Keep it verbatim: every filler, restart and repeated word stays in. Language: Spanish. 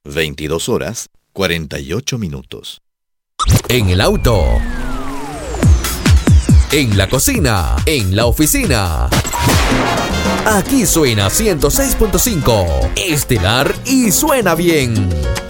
veintidós horas, cuarenta y ocho minutos. En el auto, en la cocina, en la oficina. Aquí suena ciento seis punto cinco, Estelar y suena bien.